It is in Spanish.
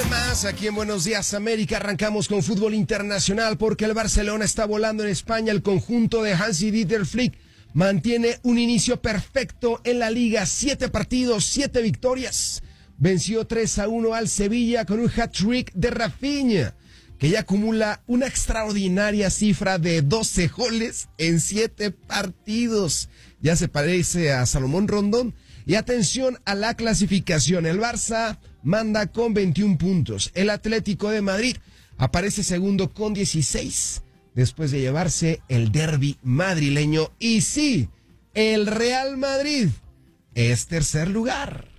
Más aquí en Buenos Días América. Arrancamos con fútbol internacional porque el Barcelona está volando en España. El conjunto de Hansi-Dieter Flick mantiene un inicio perfecto en la liga. 7 partidos, 7 victorias. Venció 3-1 al Sevilla con un hat-trick de Rafinha, que ya acumula una extraordinaria cifra de 12 goles en 7 partidos. Ya se parece a Salomón Rondón. Y atención a la clasificación. El Barça manda con 21 puntos. El Atlético de Madrid aparece segundo con 16, después de llevarse el derbi madrileño. Y sí, el Real Madrid es tercer lugar.